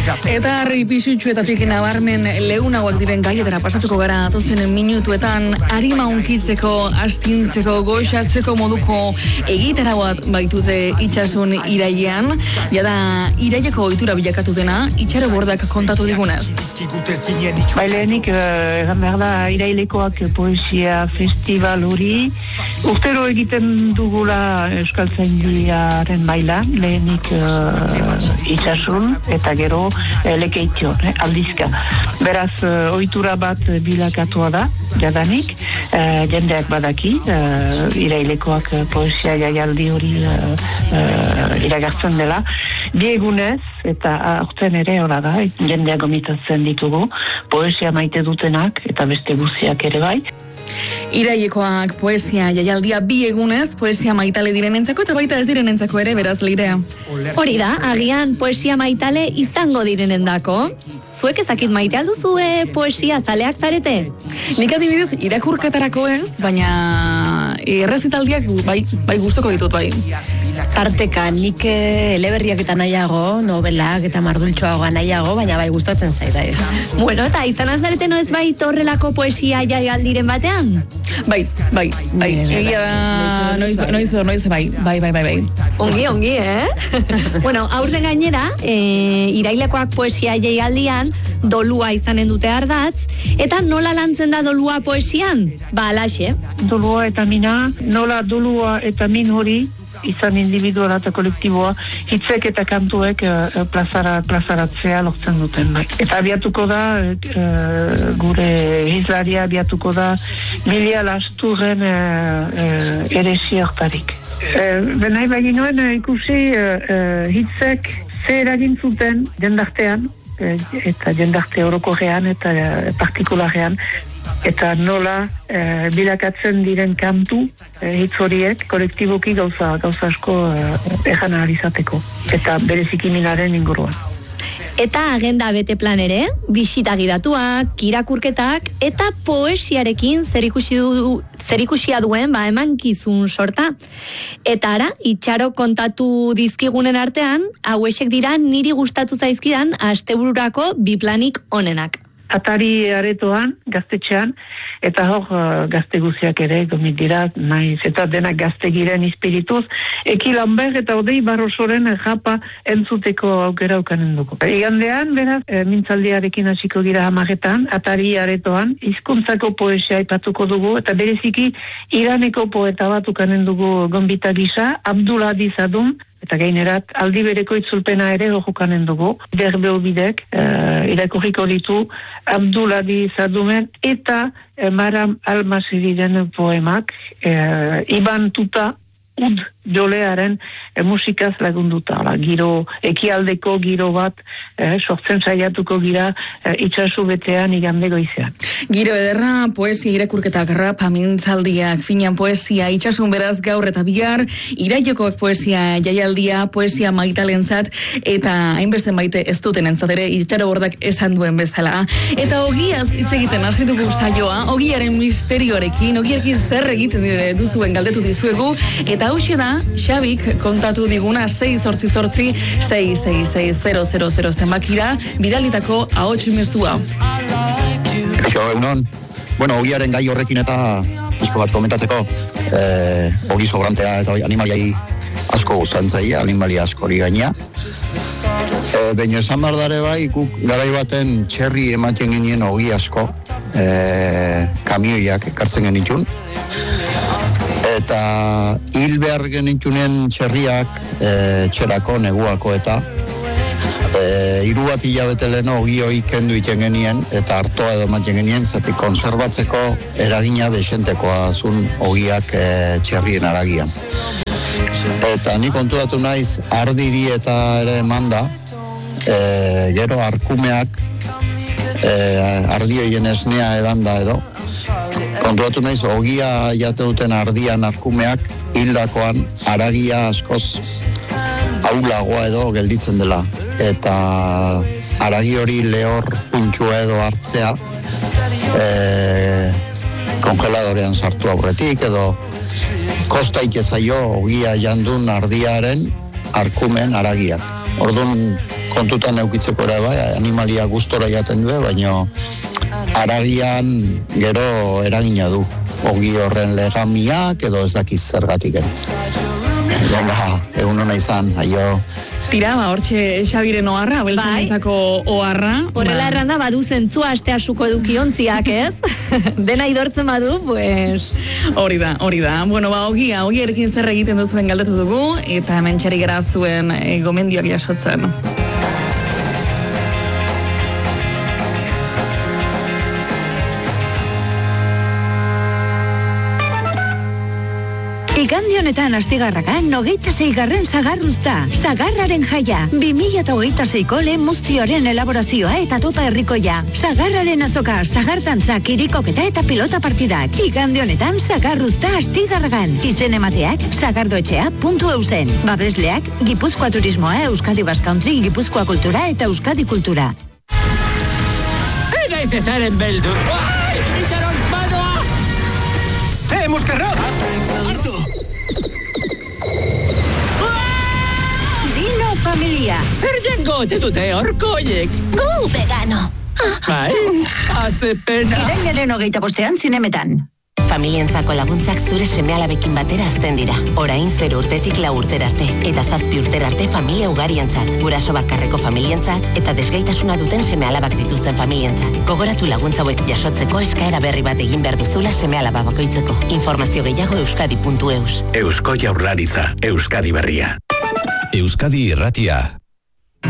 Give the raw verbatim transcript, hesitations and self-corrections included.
Eta harri pisutxuetatik nabarmen leunagoak diren gaietara pasatuko gara datozen minutuetan arima unkitzeko, astintzeko, goxatzeko moduko egitaragoat baitute itxasun irailean. Jada iraileko ohitura bilakatu dena, Itxaro Bordak kontatu digunez. Bai, lehenik, egan behar da, irailekoak poesia festival hori urtero egiten dugula Euskaltzaindiaren bailan, lehenik uh, itxasun eta gero uh, lekeitio, eh, aldizka. Beraz, uh, ohitura bat bilakatua da, jadanik, uh, jendeak badaki, uh, irailekoak poesia jaialdi hori uh, uh, iragartzen dela. Biegunez, eta aurten ere hori da, jendeak gomitatzen ditugu, poesia maite dutenak eta beste guziak ere bai. Irailekoak poesia jaialdia bi egunez, poesia maitale direnentzako eta baita ez direnentzako ere, beraz, Leirea. Hori da, agian poesia maitale izango direnendako. Zuek ezakit maite alduzue poesia zaleak zarete? Nik adibidez irakurketarako ez, baina errezitaldiak bai, bai gustoko ditut bai. Tarteka, nik eleberriak eta nahiago, novelak eta mardultxoagoa nahiago, baina bai gustatzen zaita. Bueno, eta izan azarete noiz bai torrelako poesia jaialdiren batean? Bai, bai, bai. Egia da, noiz, noiz, noiz, bai, bai, bai, bai, bai. Ongi, ongi, eh? Bueno, aurten gainera, e, irailekoak poesia jaialdian dolua izanen dute ardatz, eta nola lantzen da dolua poesian? Ba, alaxe. Dolua eta mina, nola dolua eta min hori, izan individuala eta kolektiboa, hitzek eta kantuek uh, plazara, plazaratzea lortzen duten. Bai. Eta abiatuko da, uh, gure hizlaria abiatuko da, Milia Lasturren uh, uh, eresi hortarik. Uh, benai baginoen uh, ikusi uh, uh, hitzek ze eragin zuten jendartean, uh, eta jendarte orokorrean eta uh, partikularean, eta nola eh, bilakatzen diren kantu eh, hitz horiek kolektiboki gauza, gauza asko eh, ejan alizateko eta bereziki minaren inguruan. Eta agenda bete plan ere, bisita gidatuak, irakurketak eta poesiarekin zerikusi du, zerikusia duen ba emankizun sorta. Eta ara, Itxaro kontatu dizkigunen artean, hauexek dira niri gustatu zaizkidan astebururako bi planik onenak. Atari aretoan, gaztetxean, eta hor uh, gazte guziak ere, gomit dira, naiz, eta denak gazte giren ispirituz, Eki Lanber eta Odei Barrosoren japa entzuteko aukera ukanen dugu. Igandean, beraz, e, mintzaldiarekin hasiko gira hamaretan, Atari aretoan, hizkuntzako poesia aipatuko dugu, eta bereziki Iraneko poeta bat ukanen dugu gonbita gisa, Abdulhadi Sadum, eta gainerat, aldi bereko itzulpena ere hojukanen dugu. Derbe obidek, uh, irakurriko ditu, Abdulhadi Sadumen eta uh, Maram Almasiriren poemak, uh, Iban Tuta, ud jolearen e, musikaz lagunduta. La, giro, ekialdeko giro bat e, sortzen saiatuko gira e, itxasu betean igande goizean. Giro ederra, poesia irakurketak, rap, mintzaldiak, finean poesia, itxasun beraz gaur eta bihar, irailekoak poesia jaialdia, poesia maitalentzat, eta hainbeste maite ez duten entzat ere, Itxaro Bordak esan duen bezala. Eta ogiaz hitz egiten hasi dugu saioa, ogiaren misterioarekin, ogiarekin zer egiten duzuen galdetu dizuegu, eta hauxe da, Xabik kontatu diguna sei zortzi zortzi sei sei sei zero zero zero zenbakira bidalitako ahots mezua. Kaixo, egunon. Bueno, ogiaren gai horrekin eta asko bat komentatzeko, eh, ogi sobrantea eta animaliai asko gustatzen zaia, animalia askori gaina. Eh, Baina esan behar dare bai, guk garai baten txerri ematen genien ogi asko, eh, kamioiak ekartzen genitun. Eta hil behar genitzunen txerriak e, txerako, neguako eta e, hiru bat hilabete leheno ogi hoi kendu iten genien eta hartoa edo maten genien, zati konserbatzeko eragina desentekoa zun ogiak e, txerrien aragian. Eta ni konturatu naiz ardiri eta ere manda, e, gero arkumeak e, ardioien esnea edan da edo, konturatu naiz, ogia jate duten ardian arkumeak hildakoan aragia askoz aulagoa edo gelditzen dela. Eta aragi hori lehor puntxua edo hartzea e, kongeladorean sartu aurretik edo kostaik ezaio ogia jandun ardiaren arkumen aragiak. Orduan kontutan eukitzeko ere bai, animalia gustora jaten du, baina haragian gero eragina du. Ogi horren legamiak edo ez dakiz zergatiken. Venga, egun hona izan, aio. Tira, ba, hortxe Xabiren oharra, abeltzenentzako oharra. Horrela ba. erranda badu zentzua asteasuko edukiontziak, ez? Dena idortzen badu, pues... Hori da, hori da. Bueno, ba, ogia, ogiarekin zer egiten duzuen galdetu dugu, eta hemen txari gara zuen e, gomendioak jasotzen. Igande honetan astigarrakan, nogeita zeigarren sagarruzta. Sagarraren jaia, bi mila hogeita seiko lehen muztioren elaborazioa eta topa herrikoia. Sagarraren azoka, sagartantza, kirikoketa eta pilota partidak. Igande honetan sagarruzta astigarrakan. Izen emateak, sagardoetxea puntu eusen. Babesleak, Gipuzkoa Turismoa, Euskadi Basque Country, Gipuzkoa Kultura eta Euskadi Kultura. Eta ez ezaren beldur. Uai! Itxaron, badoa! Eh, muskerrok! Hartu! Dino familia. Zer jango ote dute horko oiek? Gu vegano. Bai, haze pena. Irailaren hogeita bostean zinemetan. Familientzako laguntzak zure seme-alabekin batera azten dira. Orain zero urtetik lau urtera arte. Eta zazpi urtera arte familia ugarientzat. Guraso bakarreko familientzat eta desgaitasuna duten seme-alabak dituzten familientzat. Gogoratu laguntza hauek jasotzeko eskaera berri bat egin behar duzula seme-alaba bakoitzeko. Informazio gehiago euskadi puntu eus. Eusko Jaurlaritza, Euskadi Berria. Euskadi Irratia.